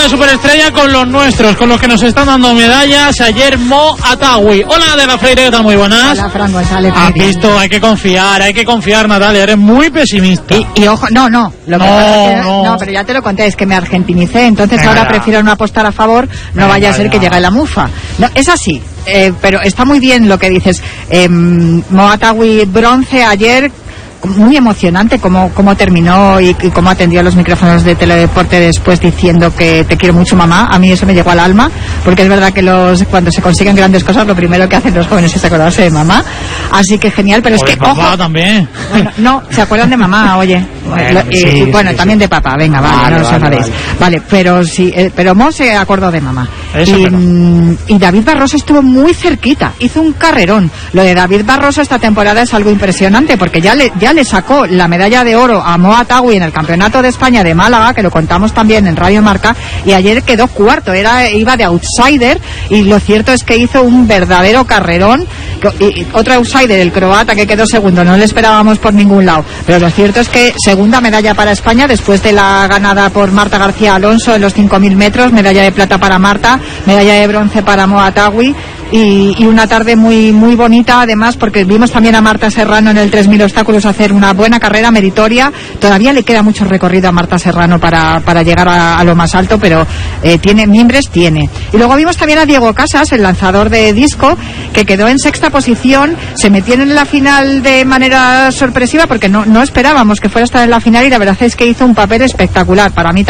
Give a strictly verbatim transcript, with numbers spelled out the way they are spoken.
de Superestrella con los nuestros, con los que nos están dando medallas. Ayer Mo Atawi. Hola, Adela Freire, ¿qué tal? Muy buenas. Hola, Fran González. Has visto, hay que confiar, hay que confiar, Natalia, eres muy pesimista. Y, y ojo, no, no, lo no, que pasa es que, no. no, pero ya te lo conté, es que me argentinicé, entonces Venga, ahora ya. prefiero no apostar a favor, no Venga, vaya a ser ya. que llegue la mufa. No, es así, eh, pero está muy bien lo que dices. Eh, Mo Atawi bronce ayer. Muy emocionante cómo, cómo terminó y, y cómo atendió a los micrófonos de Teledeporte después diciendo que te quiero mucho, mamá. A mí eso me llegó al alma, porque es verdad que los cuando se consiguen grandes cosas lo primero que hacen los jóvenes es acordarse de mamá. Así que genial, pero O es de que papá ojo, también. bueno, no, se acuerdan de mamá, oye. Bueno, y, sí, y, bueno, sí, también sí. de papá, venga, vale, Vale, no os vale, enfadéis. vale. Vale, pero sí, eh, pero Mo se acordó de mamá. Eso y, es verdad. mm, y David Barroso estuvo muy cerquita, hizo un carrerón. Lo de David Barroso esta temporada es algo impresionante, porque ya le, ya le sacó la medalla de oro a Mo Atawi en el Campeonato de España de Málaga, que lo contamos también en Radio Marca, y ayer quedó cuarto, era iba de outsider, y lo cierto es que hizo un verdadero carrerón. Y, y otro outsider, el croata, que quedó segundo, no le esperábamos por ningún lado, pero lo cierto es que segunda medalla para España después de la ganada por Marta García Alonso en los cinco mil metros, medalla de plata para Marta, medalla de bronce para Mo Atawi. Y, y una tarde muy muy bonita, además, porque vimos también a Marta Serrano en el tres mil obstáculos hacer una buena carrera meritoria. Todavía le queda mucho recorrido a Marta Serrano para, para llegar a, a lo más alto, pero eh, tiene miembros, tiene. Y luego vimos también a Diego Casas, el lanzador de disco, que quedó en sexta posición, se metió en la final de manera sorpresiva, porque no, no esperábamos que fuera a estar en la final, y la verdad es que hizo un papel espectacular. Para mí